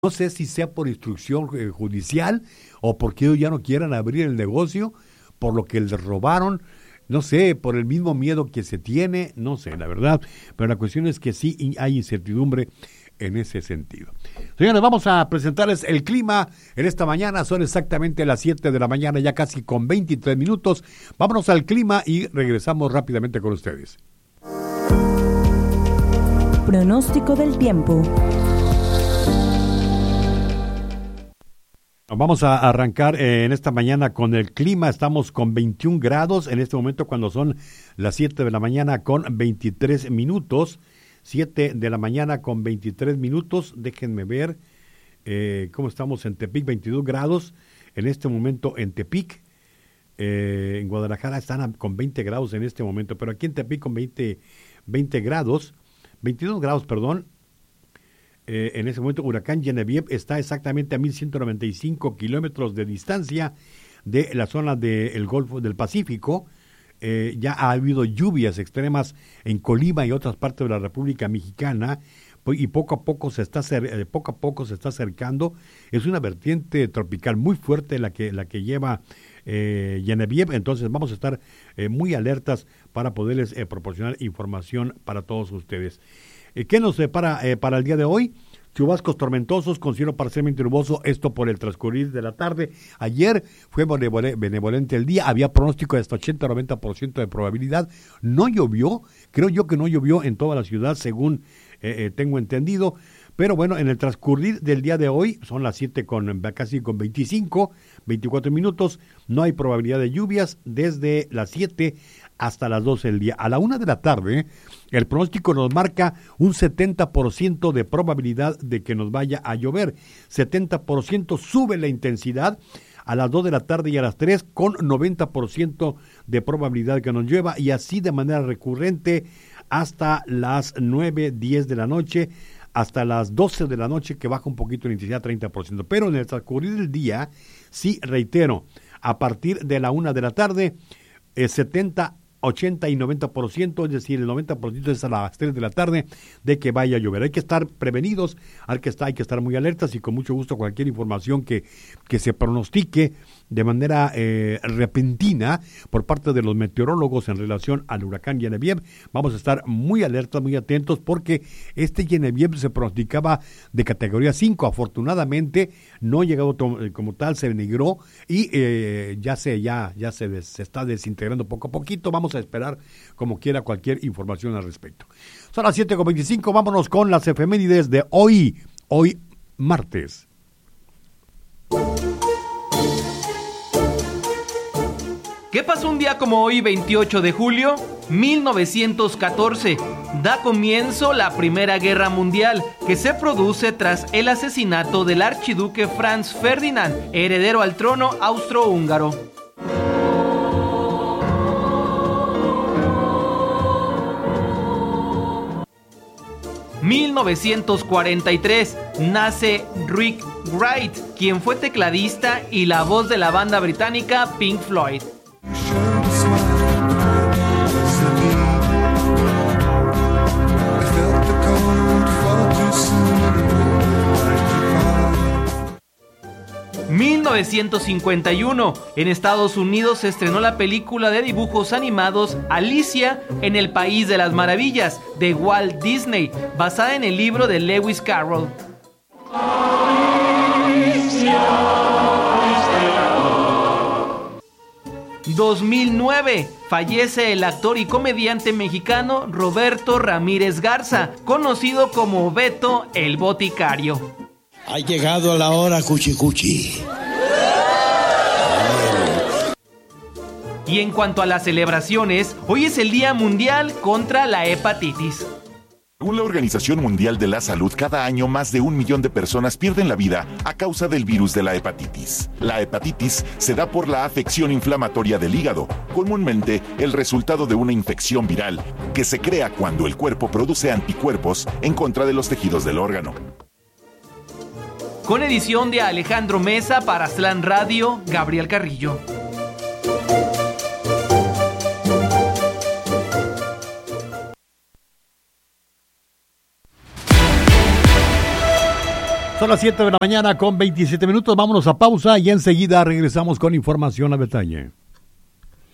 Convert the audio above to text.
No sé si sea por instrucción judicial o porque ellos ya no quieran abrir el negocio, por lo que les robaron, no sé, por el mismo miedo que se tiene, no sé, la verdad. Pero la cuestión es que sí hay incertidumbre en ese sentido. Señores, vamos a presentarles el clima en esta mañana. Son exactamente las 7 de la mañana, ya casi con 23 minutos. Vámonos al clima y regresamos rápidamente con ustedes. Pronóstico del tiempo. Vamos a arrancar en esta mañana con el clima. Estamos con 21 grados en este momento cuando son las 7 de la mañana con 23 minutos. 7 de la mañana con 23 minutos. Déjenme ver cómo estamos en Tepic, 22 grados en este momento en Tepic. En Guadalajara están con 20 grados en este momento, pero aquí en Tepic con 20 grados, 22 grados, perdón. En ese momento, huracán Genevieve está exactamente a 1,195 kilómetros de distancia de la zona del Golfo del Pacífico. Ya ha habido lluvias extremas en Colima y otras partes de la República Mexicana, y poco a poco se está acercando. Es una vertiente tropical muy fuerte la que lleva Genevieve, entonces vamos a estar muy alertas para poderles proporcionar información para todos ustedes. ¿Qué nos separa para el día de hoy? Chubascos tormentosos con cielo parcialmente nuboso, esto por el transcurrir de la tarde. Ayer fue benevolente el día, había pronóstico de hasta 80-90% de probabilidad. No llovió, creo yo que no llovió en toda la ciudad, según tengo entendido. Pero bueno, en el transcurrir del día de hoy, son las 7 casi con 24 minutos, no hay probabilidad de lluvias desde las 7 hasta las 12 del día. A la 1 de la tarde, el pronóstico nos marca un 70% de probabilidad de que nos vaya a llover. 70% sube la intensidad a las 2 de la tarde y a las 3 con 90% de probabilidad de que nos llueva, y así de manera recurrente hasta las 9, 10 de la noche, hasta las 12 de la noche, que baja un poquito la intensidad, 30%. Pero en el transcurrir del día, sí, reitero, a partir de la 1 de la tarde, 70, 80 y 90%, es decir, el 90% es a las 3 de la tarde de que vaya a llover. Hay que estar prevenidos, hay que estar muy alertas, y con mucho gusto cualquier información que se pronostique de manera repentina por parte de los meteorólogos en relación al huracán Genevieve, vamos a estar muy alertas, muy atentos, porque este Genevieve se pronosticaba de categoría 5, afortunadamente no ha llegado como tal, se denigró y ya se está desintegrando poco a poquito. Vamos a esperar como quiera cualquier información al respecto. Son las 7:25, vámonos con las efemérides de hoy martes. ¿Qué pasó un día como hoy, 28 de julio? 1914. Da comienzo la Primera Guerra Mundial, que se produce tras el asesinato del archiduque Franz Ferdinand, heredero al trono austrohúngaro. ...1943... nace Rick Wright, quien fue tecladista y la voz de la banda británica Pink Floyd. 1951, en Estados Unidos se estrenó la película de dibujos animados Alicia en el País de las Maravillas, de Walt Disney, basada en el libro de Lewis Carroll. 2009, fallece el actor y comediante mexicano Roberto Ramírez Garza, conocido como Beto el Boticario. Ha llegado la hora cuchicuchi. Y en cuanto a las celebraciones, hoy es el Día Mundial contra la Hepatitis. Según la Organización Mundial de la Salud, cada año más de 1 millón de personas pierden la vida a causa del virus de la hepatitis. La hepatitis se da por la afección inflamatoria del hígado, comúnmente el resultado de una infección viral, que se crea cuando el cuerpo produce anticuerpos en contra de los tejidos del órgano. Con edición de Alejandro Mesa para Aztlán Radio, Gabriel Carrillo. Son las 7 de la mañana con 27 minutos. Vámonos a pausa y enseguida regresamos con información a detalle.